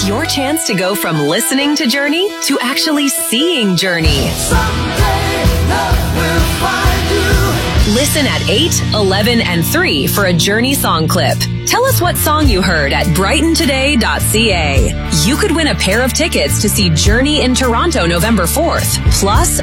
It's your chance to go from listening to Journey to actually seeing Journey. Someday love will find you. Listen at 8, 11, and 3 for a Journey song clip. Tell us what song you heard at brightontoday.ca. You could win a pair of tickets to see Journey in Toronto November 4th, plus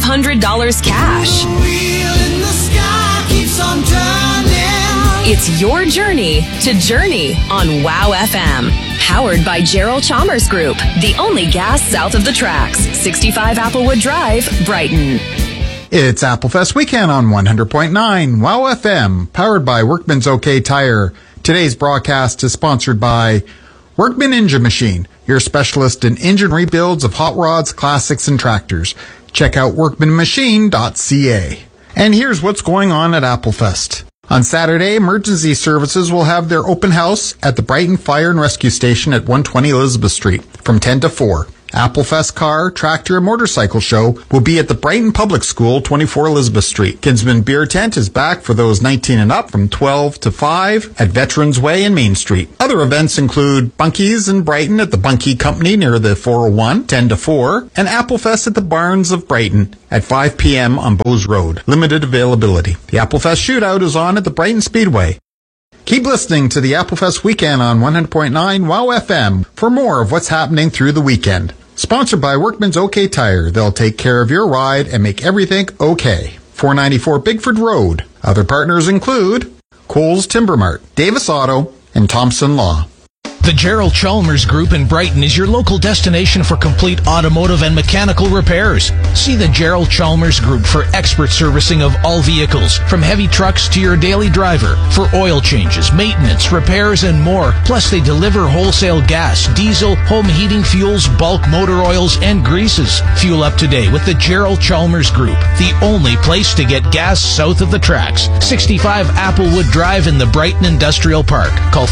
$500 cash. The wheel in the sky keeps on turning. It's your journey to Journey on WOW FM. Powered by Gerald Chalmers Group, the only gas south of the tracks. 65 Applewood Drive, Brighton. It's Applefest Weekend on 100.9 WOW FM, powered by Workman's OK Tire. Today's broadcast is sponsored by Workman Engine Machine, your specialist in engine rebuilds of hot rods, classics, and tractors. Check out workmanmachine.ca. And here's what's going on at Applefest. On Saturday, emergency services will have their open house at the Brighton Fire and Rescue Station at 120 Elizabeth Street from 10 to 4. Applefest Car, Tractor, and Motorcycle Show will be at the Brighton Public School, 24 Elizabeth Street. Kinsman Beer Tent is back for those 19 and up from 12 to 5 at Veterans Way and Main Street. Other events include Bunkies in Brighton at the Bunkie Company near the 401, 10 to 4, and Applefest at the Barns of Brighton at 5 p.m. on Bowes Road. Limited availability. The Applefest Shootout is on at the Brighton Speedway. Keep listening to the Applefest Weekend on 100.9 WOW FM for more of what's happening through the weekend. Sponsored by Workman's OK Tire. They'll take care of your ride and make everything okay. 494 Bigford Road. Other partners include Coles Timber Mart, Davis Auto, and Thompson Law. The Gerald Chalmers Group in Brighton is your local destination for complete automotive and mechanical repairs. See the Gerald Chalmers Group for expert servicing of all vehicles, from heavy trucks to your daily driver, for oil changes, maintenance, repairs, and more. Plus, they deliver wholesale gas, diesel, home heating fuels, bulk motor oils, and greases. Fuel up today with the Gerald Chalmers Group, the only place to get gas south of the tracks. 65 Applewood Drive in the Brighton Industrial Park. Call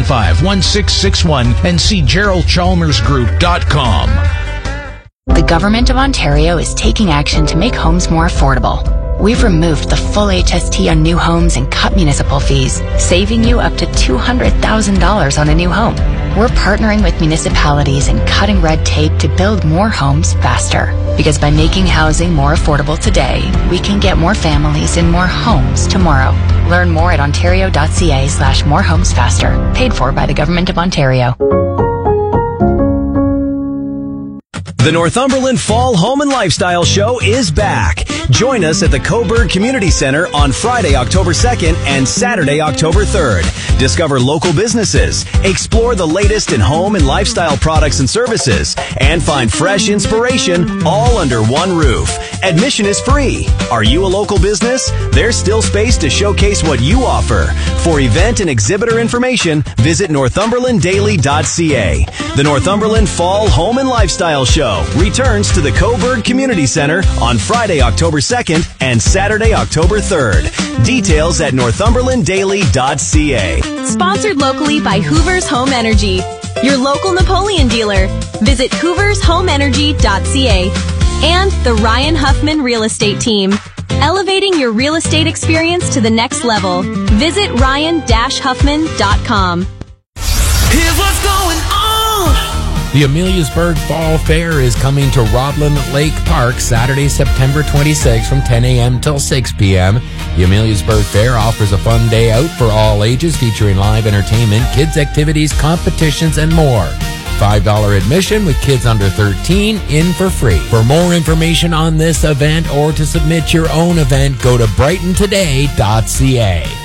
475-1661 and see GeraldChalmersGroup.com. The Government of Ontario is taking action to make homes more affordable. We've removed the full HST on new homes and cut municipal fees, saving you up to $200,000 on a new home. We're partnering with municipalities and cutting red tape to build more homes faster. Because by making housing more affordable today, we can get more families in more homes tomorrow. Learn more at ontario.ca/morehomesfaster. Paid for by the Government of Ontario. The Northumberland Fall Home and Lifestyle Show is back. Join us at the Coburg Community Center on Friday, October 2nd and Saturday, October 3rd. Discover local businesses, explore the latest in home and lifestyle products and services, and find fresh inspiration all under one roof. Admission is free. Are you a local business? There's still space to showcase what you offer. For event and exhibitor information, visit northumberlanddaily.ca. The Northumberland Fall Home and Lifestyle Show returns to the Coburg Community Center on Friday, October 2nd and Saturday, October 3rd. Details at northumberlanddaily.ca. Sponsored locally by Hoover's Home Energy, your local Napoleon dealer. Visit hoovershomeenergy.ca. And the Ryan Huffman Real Estate Team, elevating your real estate experience to the next level. Visit ryan-huffman.com. Here's what's going on. The Ameliasburg Fall Fair is coming to Rodland Lake Park Saturday, September 26th from 10 a.m. till 6 p.m. The Ameliasburg Fair offers a fun day out for all ages featuring live entertainment, kids' activities, competitions, and more. $5 admission with kids under 13 in for free. For more information on this event or to submit your own event, go to brightontoday.ca.